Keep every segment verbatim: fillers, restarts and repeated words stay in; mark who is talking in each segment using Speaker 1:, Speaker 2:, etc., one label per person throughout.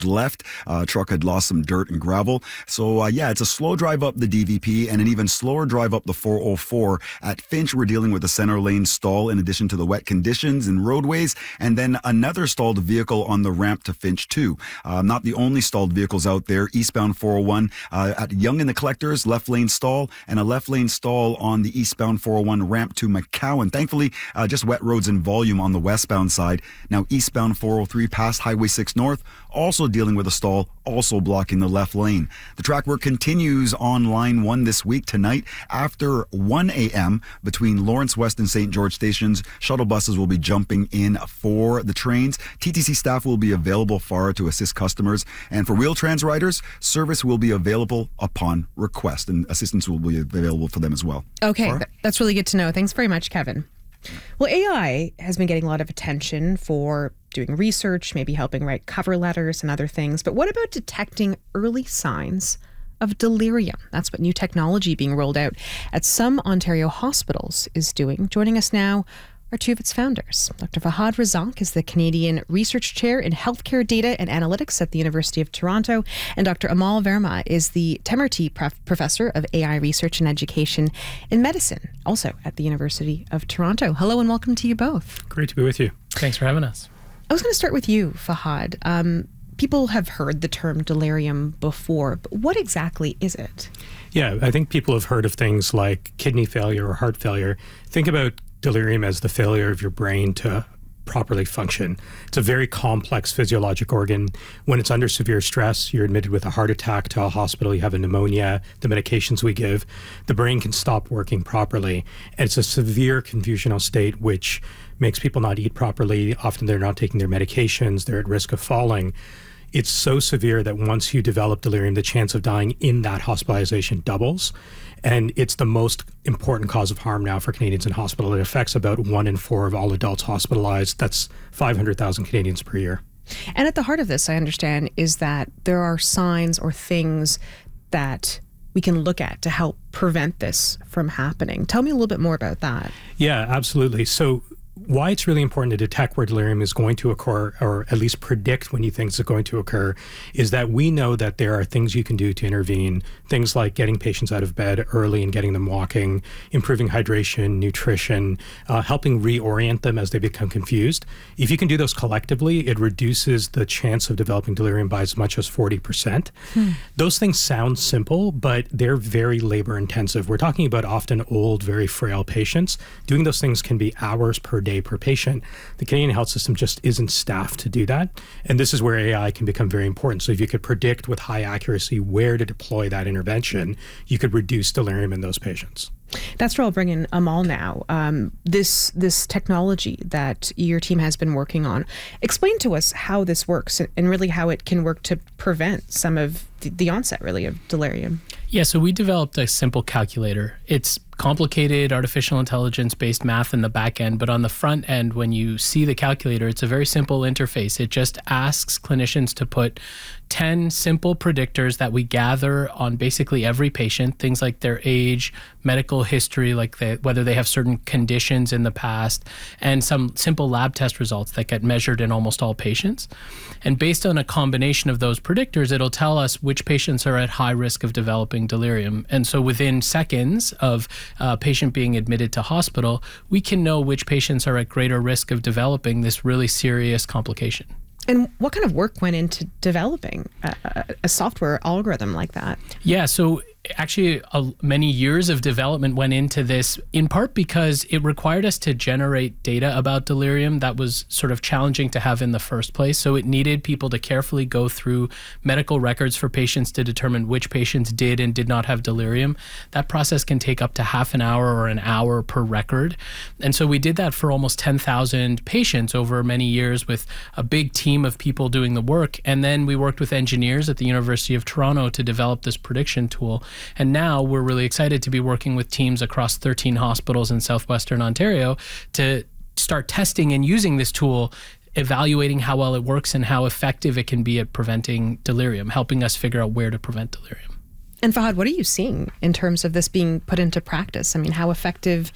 Speaker 1: left. Uh, truck had lost some dirt and gravel. So, uh, yeah, it's a slow drive up the D V P and an even slower drive up the four oh four. At Finch, we're dealing with a center lane stall in addition to the wet conditions and roadways, and then another stalled vehicle on the ramp to Finch, too. Uh, not the only stalled vehicles out there. Eastbound four oh one uh, at Yonge and the Collectors, left lane stall, and a left lane stall on the eastbound four oh one ramp to McCowan. Thankfully, uh, just wet roads and volume on the westbound side. Now, eastbound four oh three past Highway six North, also dealing with a stall, also blocking the left lane. The track work continues on line one this week tonight after one a.m. between Lawrence West and Saint George stations. Shuttle buses will be jumping in for the trains. T T C staff will be available far to assist customers. And for Wheel-Trans riders, service will be available upon request, and assistance will be available for them as well.
Speaker 2: Okay, th- that's really good to know. Thanks very much, Kevin. Well, A I has been getting a lot of attention for doing research, maybe helping write cover letters and other things. But what about detecting early signs of delirium? That's what new technology being rolled out at some Ontario hospitals is doing. Joining us now are two of its founders. Doctor Fahad Razak is the Canadian Research Chair in Healthcare Data and Analytics at the University of Toronto, and Doctor Amal Verma is the Temerty Prof- Professor of A I Research and Education in Medicine, also at the University of Toronto. Hello and welcome to you both.
Speaker 3: Great to be with you.
Speaker 4: Thanks for having us.
Speaker 2: I was going to start with you, Fahad. Um, people have heard the term delirium before, but what exactly is it?
Speaker 3: Yeah, I think people have heard of things like kidney failure or heart failure. Think about delirium as the failure of your brain to properly function. It's a very complex physiologic organ. When it's under severe stress, you're admitted with a heart attack to a hospital, you have a pneumonia, the medications we give, the brain can stop working properly. And it's a severe confusional state which makes people not eat properly. Often they're not taking their medications, they're at risk of falling. It's so severe that once you develop delirium, the chance of dying in that hospitalization doubles. And it's the most important cause of harm now for Canadians in hospital. It affects about one in four of all adults hospitalized. That's five hundred thousand Canadians per year.
Speaker 2: And at the heart of this, I understand, is that there are signs or things that we can look at to help prevent this from happening. Tell me a little bit more about that.
Speaker 3: Yeah, absolutely. So why it's really important to detect where delirium is going to occur, or at least predict when you think it's going to occur, is that we know that there are things you can do to intervene, things like getting patients out of bed early and getting them walking, improving hydration, nutrition, uh, helping reorient them as they become confused. If you can do those collectively, it reduces the chance of developing delirium by as much as forty percent. Hmm. Those things sound simple, but they're very labor intensive. We're talking about often old, very frail patients. Doing those things can be hours per day per patient. The Canadian health system just isn't staffed to do that. And this is where A I can become very important. So if you could predict with high accuracy where to deploy that intervention, you could reduce delirium in those patients.
Speaker 2: That's where I'll bring in Amal now. Um, this this technology that your team has been working on. Explain to us how this works and really how it can work to prevent some of the, the onset, really, of delirium.
Speaker 4: Yeah, so we developed a simple calculator. It's complicated artificial intelligence-based math in the back end, but on the front end, when you see the calculator, it's a very simple interface. It just asks clinicians to put ten simple predictors that we gather on basically every patient, things like their age, medical history, like they, whether they have certain conditions in the past, and some simple lab test results that get measured in almost all patients. And based on a combination of those predictors, it'll tell us which patients are at high risk of developing delirium. And so within seconds of a patient being admitted to hospital, we can know which patients are at greater risk of developing this really serious complication.
Speaker 2: And what kind of work went into developing a, a software algorithm like that?
Speaker 4: Yeah, so actually uh, many years of development went into this, in part because it required us to generate data about delirium that was sort of challenging to have in the first place. So it needed people to carefully go through medical records for patients to determine which patients did and did not have delirium. That process can take up to half an hour or an hour per record. And so we did that for almost ten thousand patients over many years with a big team of people doing the work. And then we worked with engineers at the University of Toronto to develop this prediction tool. And now we're really excited to be working with teams across thirteen hospitals in southwestern Ontario to start testing and using this tool, evaluating how well it works and how effective it can be at preventing delirium, helping us figure out where to prevent delirium.
Speaker 2: And Fahad, what are you seeing in terms of this being put into practice? I mean, how effective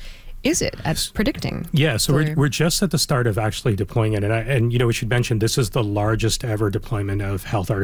Speaker 2: is it at predicting?
Speaker 3: Yeah, so we're,
Speaker 2: delirium?
Speaker 3: we're just at the start of actually deploying it. And, I, and, you know, we should mention this is the largest ever deployment of health artificial